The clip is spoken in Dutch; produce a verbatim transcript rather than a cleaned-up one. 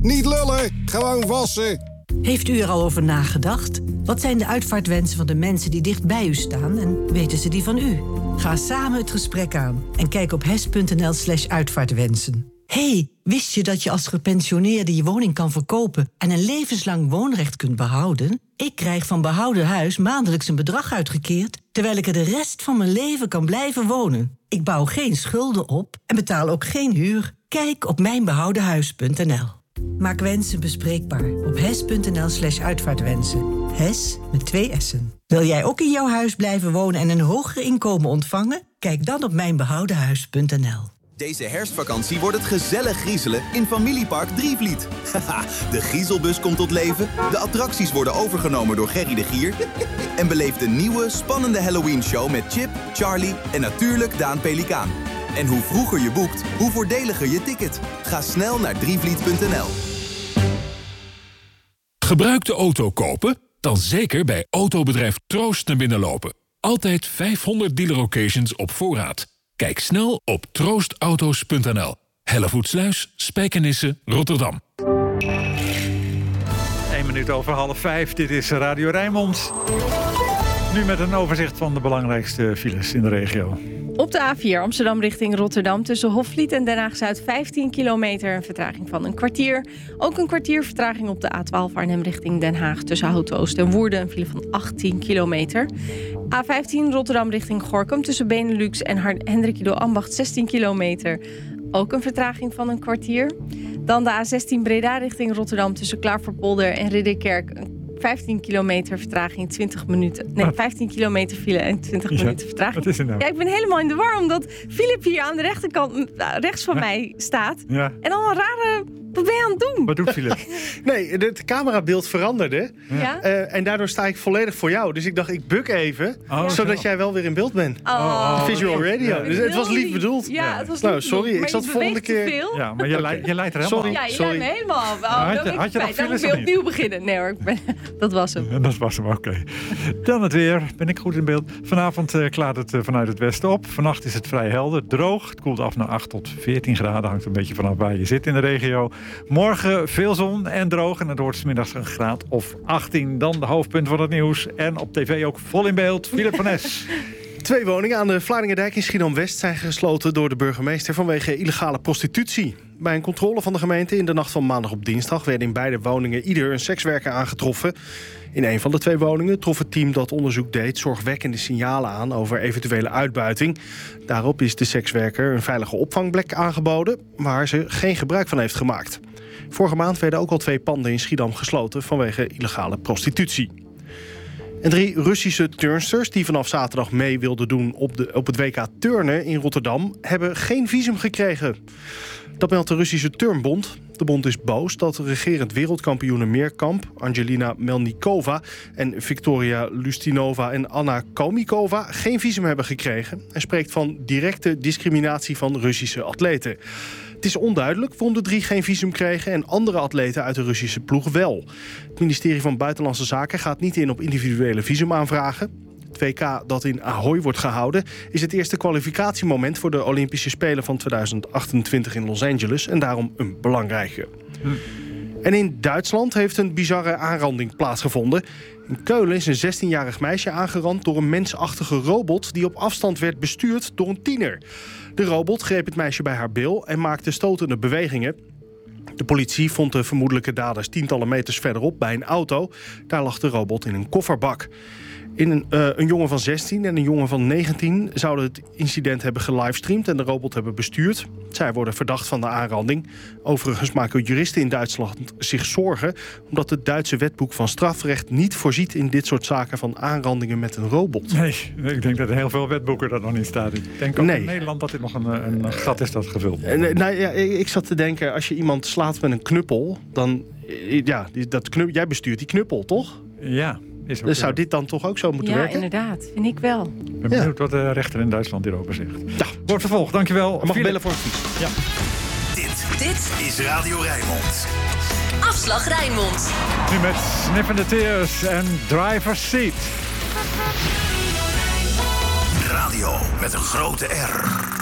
Niet lullen, gewoon wassen. Heeft u er al over nagedacht? Wat zijn de uitvaartwensen van de mensen die dicht bij u staan en weten ze die van u? Ga samen het gesprek aan en kijk op hes.nl slash uitvaartwensen. Hey, wist je dat je als gepensioneerde je woning kan verkopen en een levenslang woonrecht kunt behouden? Ik krijg van behouden huis maandelijks een bedrag uitgekeerd, terwijl ik er de rest van mijn leven kan blijven wonen. Ik bouw geen schulden op en betaal ook geen huur. Kijk op mijnbehoudenhuis punt n l. Maak wensen bespreekbaar op hes.nl slash uitvaartwensen. Hes met twee S'en. Wil jij ook in jouw huis blijven wonen en een hoger inkomen ontvangen? Kijk dan op mijnbehoudenhuis punt n l. Deze herfstvakantie wordt het gezellig griezelen in Familiepark Drievliet. Haha, de griezelbus komt tot leven, de attracties worden overgenomen door Gerry de Gier... en beleef de nieuwe, spannende Halloween-show met Chip, Charlie en natuurlijk Daan Pelikaan. En hoe vroeger je boekt, hoe voordeliger je ticket. Ga snel naar drievliet punt n l. Gebruikte auto kopen? Dan zeker bij autobedrijf Troost naar binnen lopen. Altijd vijfhonderd dealer occasions op voorraad. Kijk snel op troostauto's punt n l. Hellevoetsluis, Spijkenisse, Rotterdam. Eén minuut over half vijf, dit is Radio Rijnmond. Nu met een overzicht van de belangrijkste files in de regio. Op de A vier Amsterdam richting Rotterdam tussen Hofvliet en Den Haag-Zuid vijftien kilometer, een vertraging van een kwartier. Ook een kwartier vertraging op de A twaalf Arnhem richting Den Haag tussen Houten-Oost en Woerden, een file van achttien kilometer. A vijftien Rotterdam richting Gorinchem tussen Benelux en Hendrik Ido Ambacht zestien kilometer. Ook een vertraging van een kwartier. Dan de A zestien Breda richting Rotterdam tussen Klaverpolder en Ridderkerk, vijftien kilometer vertraging, twintig minuten. Nee, vijftien kilometer file en twintig ja, minuten vertraging. Wat is er nou? Ja, ik ben helemaal in de war, omdat Philip hier aan de rechterkant, rechts van ja. mij staat. Ja. En al een rare... Wat ben je aan het doen? Wat doet Philip? Nee, het camerabeeld veranderde. Ja. Uh, en daardoor sta ik volledig voor jou. Dus ik dacht, ik buk even, oh, zodat zo. jij wel weer in beeld bent. Oh. Visual radio. Ja. Dus het was lief bedoeld. Ja, het was nou, lief sorry, bedoeld, ik zat volgende keer... Veel. Ja, maar je, okay. leidt, je leidt er helemaal sorry, Ja, je sorry. leidt me helemaal. Oh, had je, had je nog Dan moet je opnieuw beginnen. Nee hoor, ik ben, dat was hem. Ja, dat was hem, oké. Okay. Dan het weer. Ben ik goed in beeld? Vanavond uh, klaart het uh, vanuit het westen op. Vannacht is het vrij helder, droog. Het koelt af naar acht tot veertien graden. Hangt een beetje vanaf waar je zit in de regio. Morgen veel zon en droog. En het wordt 's middags een graad of achttien. Dan de hoofdpunt van het nieuws. En op tv ook vol in beeld. Philip van Es. Twee woningen aan de Vlaardingerdijk in Schiedam-West zijn gesloten door de burgemeester vanwege illegale prostitutie. Bij een controle van de gemeente in de nacht van maandag op dinsdag werden in beide woningen ieder een sekswerker aangetroffen. In een van de twee woningen trof het team dat onderzoek deed zorgwekkende signalen aan over eventuele uitbuiting. Daarop is de sekswerker een veilige opvangplek aangeboden, waar ze geen gebruik van heeft gemaakt. Vorige maand werden ook al twee panden in Schiedam gesloten vanwege illegale prostitutie. En drie Russische turnsters die vanaf zaterdag mee wilden doen op, de, op het W K Turnen in Rotterdam hebben geen visum gekregen. Dat meldt de Russische Turnbond. De bond is boos dat regerend wereldkampioene meerkamp Angelina Melnikova en Victoria Lustinova en Anna Komikova geen visum hebben gekregen en spreekt van directe discriminatie van Russische atleten. Het is onduidelijk waarom de drie geen visum kregen en andere atleten uit de Russische ploeg wel. Het ministerie van Buitenlandse Zaken gaat niet in op individuele visumaanvragen. Het W K dat in Ahoy wordt gehouden is het eerste kwalificatiemoment voor de Olympische Spelen van tweeduizend achtentwintig in Los Angeles en daarom een belangrijke. Hm. En in Duitsland heeft een bizarre aanranding plaatsgevonden. In Keulen is een zestienjarig meisje aangerand door een mensachtige robot die op afstand werd bestuurd door een tiener. De robot greep het meisje bij haar bil en maakte stotende bewegingen. De politie vond de vermoedelijke daders tientallen meters verderop bij een auto. Daar lag de robot in een kofferbak. In een, uh, een jongen van zestien en een jongen van negentien zouden het incident hebben gelivestreamd en de robot hebben bestuurd. Zij worden verdacht van de aanranding. Overigens maken juristen in Duitsland zich zorgen omdat het Duitse wetboek van strafrecht niet voorziet in dit soort zaken van aanrandingen met een robot. Nee, ik denk dat er heel veel wetboeken dat nog niet staat. Ik denk ook nee. in Nederland dat dit nog een, een gat is dat gevuld wordt. Nee, nou, ja, ik zat te denken, als je iemand slaat met een knuppel, dan ja, dat knuppel, jij bestuurt die knuppel, toch? Ja. Dus zou zo. dit dan toch ook zo moeten ja, werken? Ja, inderdaad. Vind ik wel. Ik ben benieuwd ja. wat de rechter in Duitsland hierover zegt. Ja, wordt vervolgd. Dankjewel. Je mag bellen voor advies. Ja. Dit, dit is Radio Rijnmond. Afslag Rijnmond. Nu met Sniffende Tears en Driver's Seat. Radio met een grote R.